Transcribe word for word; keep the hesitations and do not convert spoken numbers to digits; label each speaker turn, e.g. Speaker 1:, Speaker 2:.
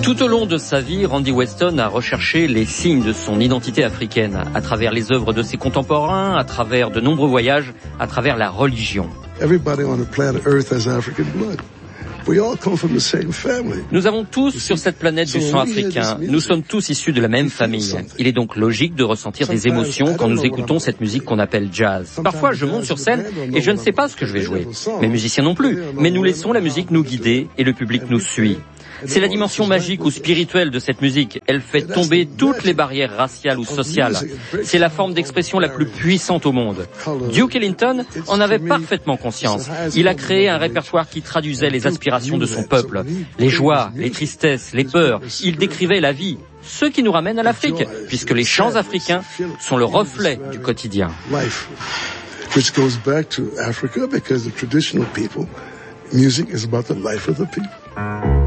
Speaker 1: Tout au long de sa vie, Randy Weston a recherché les signes de son identité africaine, à travers les œuvres de ses contemporains, à travers de nombreux voyages, à travers la religion.
Speaker 2: Everybody on the planet Earth has African blood. We all come from the same family.
Speaker 1: Nous avons tous sur cette planète du sang africain. Nous sommes tous issus de la même famille. Il est donc logique de ressentir des émotions quand nous écoutons cette musique qu'on appelle jazz. Parfois, je monte sur scène et je ne sais pas ce que je vais jouer. Mes musiciens non plus. Mais nous laissons la musique nous guider et le public nous suit. C'est la dimension magique ou spirituelle de cette musique. Elle fait tomber toutes les barrières raciales ou sociales. C'est la forme d'expression la plus puissante au monde. Duke Ellington en avait parfaitement conscience. Il a créé un répertoire qui traduisait les aspirations de son peuple. Les joies, les tristesses, les peurs. Il décrivait la vie. Ce qui nous ramène à l'Afrique, puisque les chants africains sont le reflet du quotidien.
Speaker 2: Which goes back to Africa because the traditional people, music is about the life of the people.